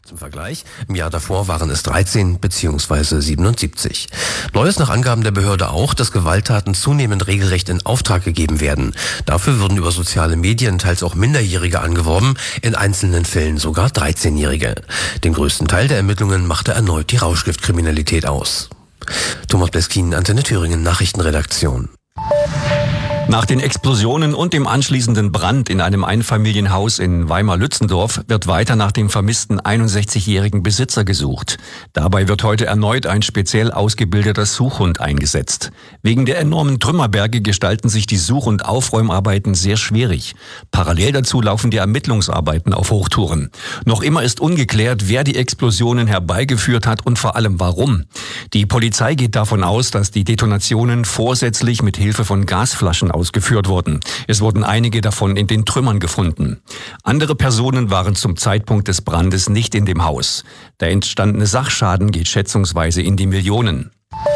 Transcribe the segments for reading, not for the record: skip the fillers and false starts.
Zum Vergleich, im Jahr davor waren es 13 bzw. 77. Neu ist nach Angaben der Behörde auch, dass Gewalttaten zunehmend regelrecht in Auftrag gegeben werden. Dafür würden über soziale Medien teils auch Minderjährige angeworben, in einzelnen Fällen sogar 13-Jährige. Den größten Teil der Ermittlungen machte erneut die Rauschgiftkriminalität aus. Thomas Bleskin, Antenne Thüringen, Nachrichtenredaktion. Nach den Explosionen und dem anschließenden Brand in einem Einfamilienhaus in Weimar-Lützendorf wird weiter nach dem vermissten 61-jährigen Besitzer gesucht. Dabei wird heute erneut ein speziell ausgebildeter Suchhund eingesetzt. Wegen der enormen Trümmerberge gestalten sich die Such- und Aufräumarbeiten sehr schwierig. Parallel dazu laufen die Ermittlungsarbeiten auf Hochtouren. Noch immer ist ungeklärt, wer die Explosionen herbeigeführt hat und vor allem warum. Die Polizei geht davon aus, dass die Detonationen vorsätzlich mit Hilfe von Gasflaschen ausgeführt wurden. Es wurden einige davon in den Trümmern gefunden. Andere Personen waren zum Zeitpunkt des Brandes nicht in dem Haus. Der entstandene Sachschaden geht schätzungsweise in die Millionen.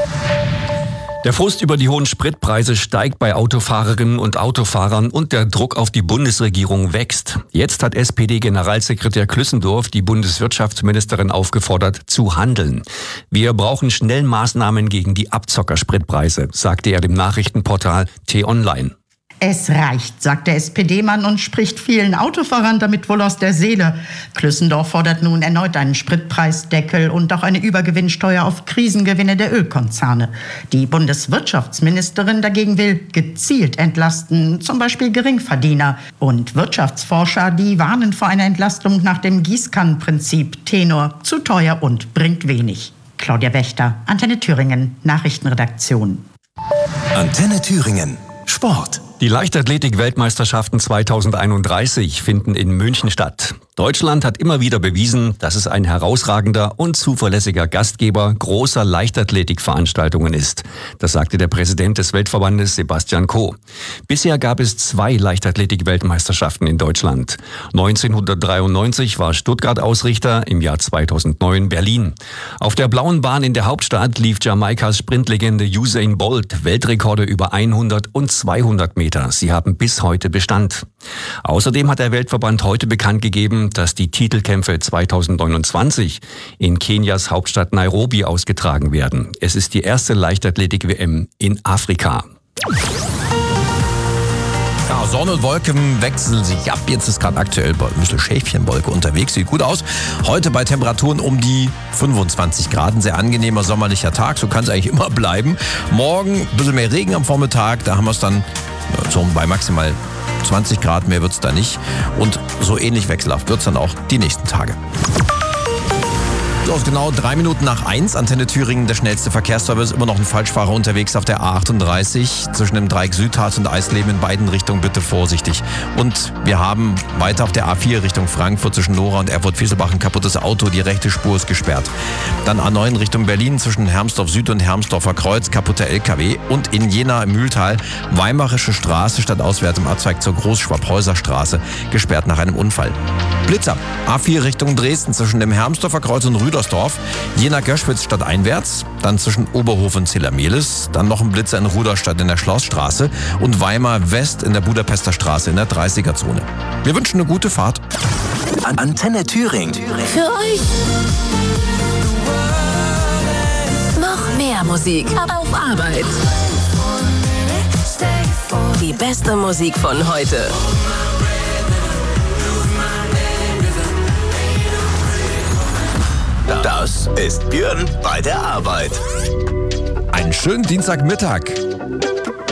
Der Frust über die hohen Spritpreise steigt bei Autofahrerinnen und Autofahrern und der Druck auf die Bundesregierung wächst. Jetzt hat SPD-Generalsekretär Klüssendorf die Bundeswirtschaftsministerin aufgefordert, zu handeln. Wir brauchen schnell Maßnahmen gegen die Abzockerspritpreise, sagte er dem Nachrichtenportal T-Online. Es reicht, sagt der SPD-Mann und spricht vielen Autofahrern damit wohl aus der Seele. Klüssendorf fordert nun erneut einen Spritpreisdeckel und auch eine Übergewinnsteuer auf Krisengewinne der Ölkonzerne. Die Bundeswirtschaftsministerin dagegen will gezielt entlasten, zum Beispiel Geringverdiener. Und Wirtschaftsforscher, die warnen vor einer Entlastung nach dem Gießkannenprinzip. Tenor, zu teuer und bringt wenig. Claudia Wächter, Antenne Thüringen, Nachrichtenredaktion. Antenne Thüringen, Sport. Die Leichtathletik-Weltmeisterschaften 2031 finden in München statt. Deutschland hat immer wieder bewiesen, dass es ein herausragender und zuverlässiger Gastgeber großer Leichtathletikveranstaltungen ist. Das sagte der Präsident des Weltverbandes Sebastian Coe. Bisher gab es 2 Leichtathletik-Weltmeisterschaften in Deutschland. 1993 war Stuttgart Ausrichter, im Jahr 2009 Berlin. Auf der blauen Bahn in der Hauptstadt lief Jamaikas Sprintlegende Usain Bolt Weltrekorde über 100 und 200 Meter. Sie haben bis heute Bestand. Außerdem hat der Weltverband heute bekannt gegeben, dass die Titelkämpfe 2029 in Kenias Hauptstadt Nairobi ausgetragen werden. Es ist die erste Leichtathletik-WM in Afrika. Ja, Sonne und Wolken wechseln sich ab. Jetzt ist gerade aktuell ein bisschen Schäfchenwolke unterwegs. Sieht gut aus. Heute bei Temperaturen um die 25 Grad. Ein sehr angenehmer sommerlicher Tag. So kann es eigentlich immer bleiben. Morgen ein bisschen mehr Regen am Vormittag. Da haben wir es dann so bei maximal 20 Grad. Mehr wird es da nicht. Und so ähnlich wechselhaft wird es dann auch die nächsten Tage. So, genau 3 Minuten nach 1, Antenne Thüringen, der schnellste Verkehrsservice. Immer noch ein Falschfahrer unterwegs auf der A38 zwischen dem Dreieck Südharz und Eisleben in beiden Richtungen. Bitte vorsichtig. Und wir haben weiter auf der A4 Richtung Frankfurt zwischen Nora und Erfurt-Fieselbach ein kaputtes Auto. Die rechte Spur ist gesperrt. Dann A9 Richtung Berlin zwischen Hermsdorf Süd und Hermsdorfer Kreuz, kaputter LKW. Und in Jena im Mühltal Weimarische Straße stadtauswärts im Abzweig zur Großschwabhäuser Straße, gesperrt nach einem Unfall. Blitzer, A4 Richtung Dresden zwischen dem Hermsdorfer Kreuz und Rüdersdorf, Jena-Görschwitz stadteinwärts, dann zwischen Oberhof und Zillermehlis, dann noch ein Blitzer in Ruderstadt in der Schlossstraße und Weimar West in der Budapester Straße in der 30er-Zone. Wir wünschen eine gute Fahrt. Antenne Thüringen. Für euch noch mehr Musik auf Arbeit. Die beste Musik von heute. Das ist Björn bei der Arbeit. Einen schönen Dienstagmittag.